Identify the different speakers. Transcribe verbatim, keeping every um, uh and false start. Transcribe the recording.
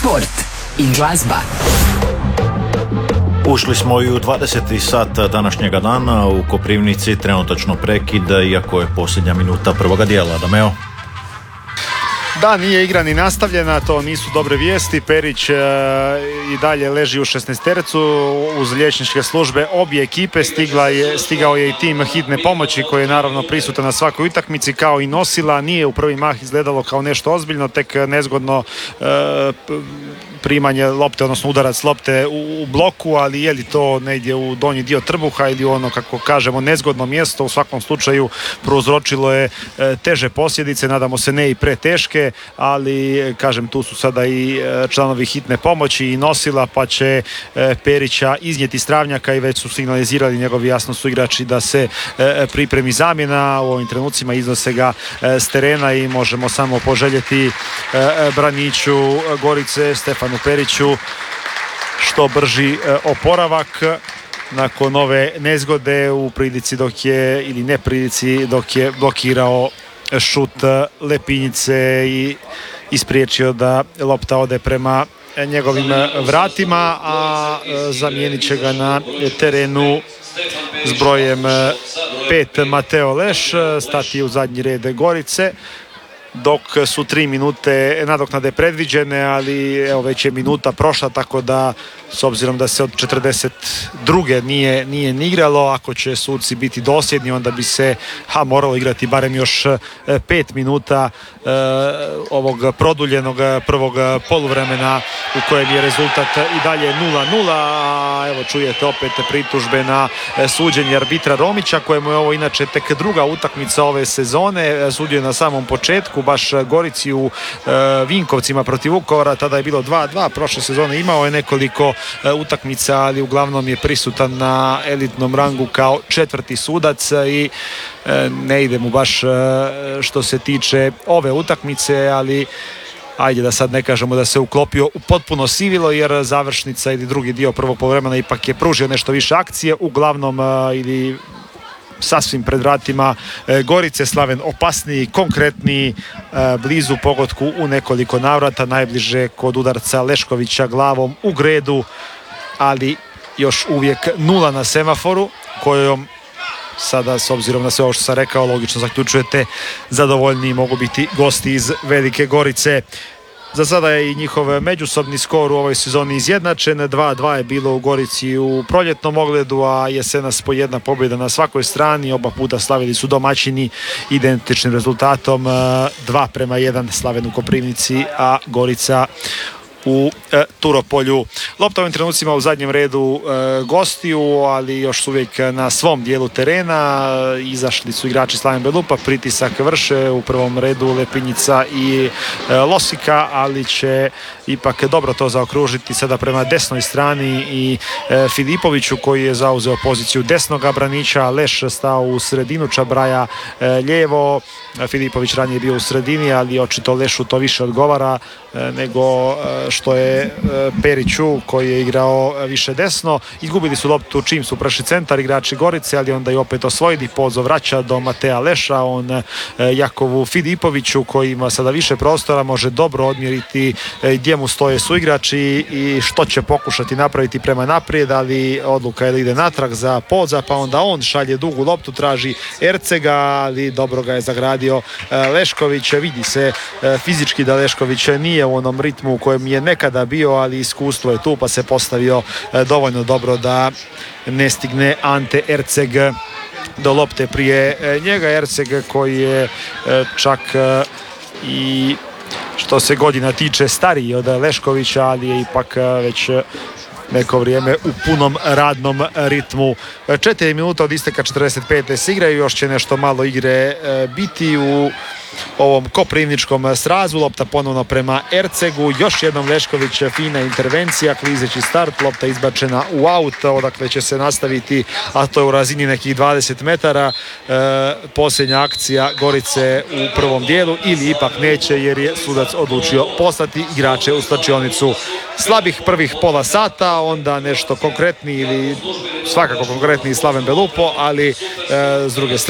Speaker 1: sport i glazba.
Speaker 2: Ušli smo i u dvadeseti sat današnjega dana. U Koprivnici trenutačno prekid, iako je posljednja minuta prvoga dijela. Dameo?
Speaker 3: Da, nije igra ni nastavljena, to nisu dobre vijesti. Perić e, i dalje leži u šesnaestercu uz liječničke službe obje ekipe. Stigla je, stigao je i tim hitne pomoći koji je naravno prisutan na svakoj utakmici kao i nosila. Nije u prvi mah izgledalo kao nešto ozbiljno, tek nezgodno e, primanje lopte, odnosno udarac lopte u, u bloku, ali je li to negdje u donji dio trbuha ili ono, kako kažemo, nezgodno mjesto, u svakom slučaju prouzročilo je e, teže posljedice, nadamo se ne i preteške, ali kažem, tu su sada i e, članovi hitne pomoći i nosila, pa će e, Perića iznijeti s travnjaka i već su signalizirali njegovi jasno su igrači da se e, pripremi zamjena. U ovim trenucima iznose ga e, s terena i možemo samo poželjeti e, Braniću Gorice, Stefanu Periću, što brži e, oporavak nakon ove nezgode u prilici dok je, ili ne prilici dok je blokirao šut Lepinjice i ispriječio da lopta ode prema njegovim vratima, a zamijenit će ga na terenu s brojem pet Mateo Leš, stati u zadnji red Gorice, dok su tri minute nadoknade predviđene, ali evo već je minuta prošla, tako da s obzirom da se od četrdeset druge nije, nije ni igralo, ako će suci biti dosljedni, onda bi se ha, moralo igrati barem još pet minuta e, ovog produljenog prvog poluvremena u kojem je rezultat i dalje nula nula. A evo čujete opet pritužbe na suđenje arbitra Romića, kojemu je ovo inače tek druga utakmica ove sezone. Sudio je na samom početku baš Gorici u e, Vinkovcima protiv Vukovara, tada je bilo dva dva, prošle sezone imao je nekoliko e, utakmica, ali uglavnom je prisutan na elitnom rangu kao četvrti sudac i e, ne ide mu baš e, što se tiče ove utakmice, ali ajde da sad ne kažemo da se uklopio u potpuno sivilo, jer završnica ili drugi dio prvog poluvremena ipak je pružio nešto više akcije, uglavnom e, ili sasvim pred vratima e, Gorice. Slaven opasniji, konkretniji, e, blizu pogodku u nekoliko navrata, najbliže kod udarca Leškovića glavom u gredu, ali još uvijek nula na semaforu, kojom sada, s obzirom na sve ovo što sam rekao, logično zaključujete, zadovoljniji mogu biti gosti iz Velike Gorice. Za sada je i njihov međusobni skor u ovoj sezoni izjednačen. dva dva je bilo u Gorici u proljetnom ogledu, a jesenas po jedna pobjeda na svakoj strani. Oba puta slavili su domaćini identičnim rezultatom dva prema jedan, Slaven u Koprivnici, a Gorica u e, Turopolju. Lopta ovim trenucima u zadnjem redu e, gostiju, ali još uvijek na svom dijelu terena. Izašli su igrači Slaven Belupa, pritisak vrše u prvom redu Lepinjica i e, Losika, ali će ipak dobro to zaokružiti sada prema desnoj strani i e, Filipoviću, koji je zauzeo poziciju desnoga branića. Leš stao u sredinu, Čabraja e, lijevo. Filipović ranije bio u sredini, ali očito Lešu to više odgovara e, nego e, što je e, Periću, koji je igrao više desno. Izgubili su loptu čim su prešli centar igrači Gorice, ali onda i opet osvojili. Pozo vraća do Matea Leša, on e, Jakovu Filipoviću, koji ima sada više prostora, može dobro odmjeriti e, gdje mu stoje suigrači i što će pokušati napraviti prema naprijed, ali odluka je da ide natrag za Poza, pa onda on šalje dugu loptu, traži Ercega, ali dobro ga je zagradio e, Lešković. Vidi se e, fizički da Lešković nije u onom ritmu u kojem je nekada bio, ali iskustvo je tu, pa se postavio e, dovoljno dobro da ne stigne Ante Erceg do lopte prije e, njega. Erceg koji je e, čak e, i što se godina tiče stariji od Leškovića, ali je ipak već neko vrijeme u punom radnom ritmu. Četiri minuta od isteka četrdeset pete se igraju, još će nešto malo igre biti u ovom koprivničkom srazu. Lopta ponovno prema Ercegu, još jednom Lešković, fina intervencija, klizeći start, lopta izbačena u aut, odakle će se nastaviti, a to je u razini nekih dvadeset metara. E, posljednja akcija Gorice u prvom dijelu, ili ipak neće, jer je sudac odlučio poslati igrače u slačionicu. Slabih prvih pola sata, onda nešto konkretniji ili svakako konkretniji Slaven Belupo, ali e, s druge strane